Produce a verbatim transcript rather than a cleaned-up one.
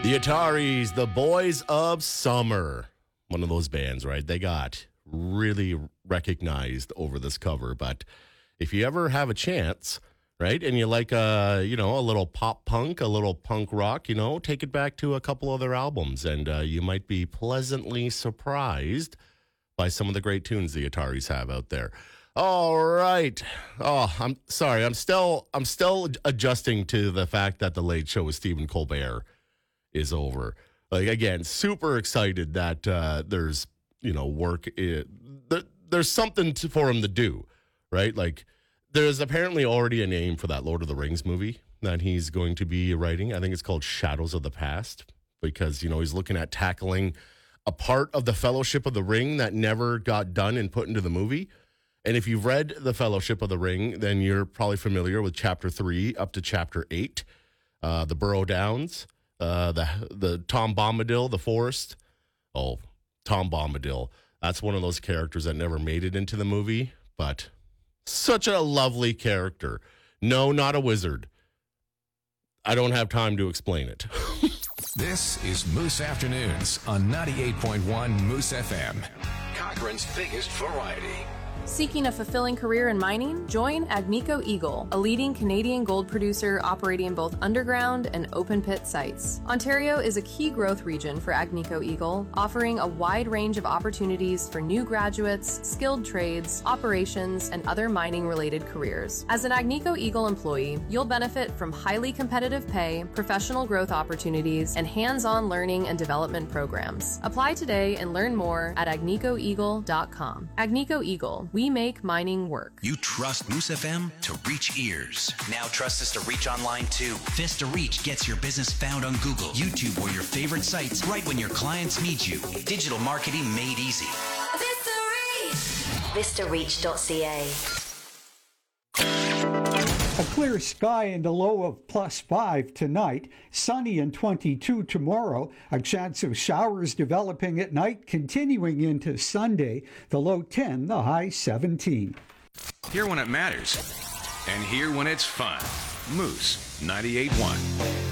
The Ataris, the Boys of Summer. One of those bands, right? They got really recognized over this cover. But if you ever have a chance, right, and you like a, you know, a little pop punk, a little punk rock, you know, take it back to a couple other albums, and uh, you might be pleasantly surprised by some of the great tunes the Ataris have out there. All right. Oh, I'm sorry. I'm still I'm still adjusting to the fact that the Late Show with Stephen Colbert is over. Like, again, super excited that uh, there's, you know, work. It, there, there's something to, for him to do, right? Like, there's apparently already a name for that Lord of the Rings movie that he's going to be writing. I think it's called Shadows of the Past, because, you know, he's looking at tackling a part of the Fellowship of the Ring that never got done and put into the movie. And if you've read the Fellowship of the Ring, then you're probably familiar with chapter three up to chapter eight, uh, the Burrow Downs. Uh, the the Tom Bombadil, the Forest. Oh, Tom Bombadil. That's one of those characters that never made it into the movie, but such a lovely character. No, not a wizard. I don't have time to explain it. This is Moose Afternoons on ninety-eight point one Moose F M. Cochrane's biggest variety. Seeking a fulfilling career in mining? Join Agnico Eagle, a leading Canadian gold producer operating both underground and open pit sites. Ontario is a key growth region for Agnico Eagle, offering a wide range of opportunities for new graduates, skilled trades, operations, and other mining-related careers. As an Agnico Eagle employee, you'll benefit from highly competitive pay, professional growth opportunities, and hands-on learning and development programs. Apply today and learn more at agnico eagle dot com. Agnico Eagle. We make mining work. You trust Moose F M to reach ears. Now trust us to reach online too. Vista Reach gets your business found on Google, YouTube, or your favorite sites right when your clients need you. Digital marketing made easy. Vista Reach. vista reach dot c a. A clear sky and a low of plus five tonight. Sunny and twenty-two tomorrow. A chance of showers developing at night, continuing into Sunday. The low ten, the high seventeen. Here when it matters, and here when it's fun. Moose ninety-eight point one.